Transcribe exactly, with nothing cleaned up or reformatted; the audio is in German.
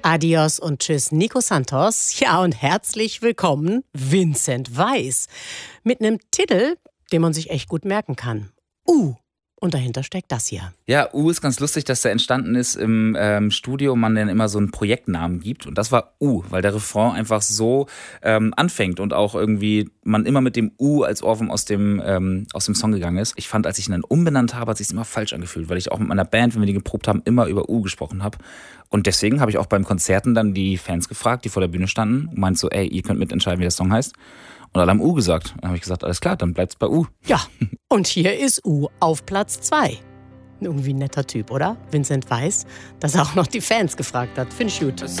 Adios und tschüss, Nico Santos. Ja, und herzlich willkommen, Vincent Weiss. Mit einem Titel, den man sich echt gut merken kann. U. Und dahinter steckt das hier. Ja, U ist ganz lustig, dass der entstanden ist im ähm, Studio, man dann immer so einen Projektnamen gibt. Und das war U, weil der Refrain einfach so ähm, anfängt und auch irgendwie man immer mit dem U als Ohrwurm aus dem, ähm, aus dem Song gegangen ist. Ich fand, als ich ihn dann umbenannt habe, hat es sich immer falsch angefühlt, weil ich auch mit meiner Band, wenn wir die geprobt haben, immer über U gesprochen habe. Und deswegen habe ich auch beim Konzerten dann die Fans gefragt, die vor der Bühne standen und meint so, ey, ihr könnt mitentscheiden, wie der Song heißt. Und alle haben U gesagt. Dann habe ich gesagt, alles klar, dann bleibt's bei U. Ja, und hier ist U auf Platz zwei. Irgendwie ein netter Typ, oder? Vincent Weiss, dass er auch noch die Fans gefragt hat. Finde ich gut.